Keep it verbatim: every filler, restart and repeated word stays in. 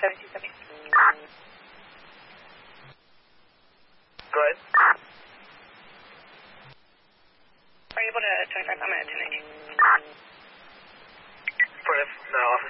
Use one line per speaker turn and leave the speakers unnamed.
seven two seven.
Go ahead.
Are you able to twenty-five? I'm at ten eight.
Affirmative. No,